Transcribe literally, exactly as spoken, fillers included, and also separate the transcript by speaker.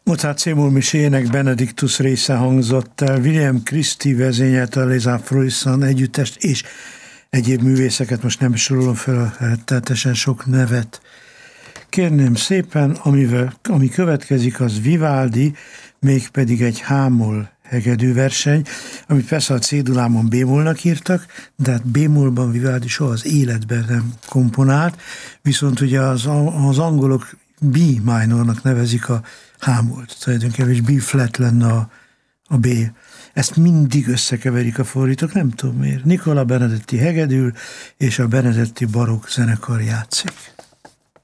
Speaker 1: Mozart C-moll miséjének Benediktus része hangzott el, William Christie vezényelte a Les Affreux együttest, és egyéb művészeket, most nem sorolom fel a rettenetesen sok nevet. Kérném szépen, amivel, ami következik, az Vivaldi, mégpedig egy H-moll hegedűverseny, amit persze a cédulámon B-mollnak írtak, de hát B-mollban Vivaldi soha az életben nem komponált, viszont ugye az, az angolok B minornak nevezik a H-mollt, tulajdonképpen is B flat lenne a, a B. Ezt mindig összekeverik a fordítók, nem tudom miért. Nicola Benedetti hegedül, és a Benedetti barokk zenekar játszik.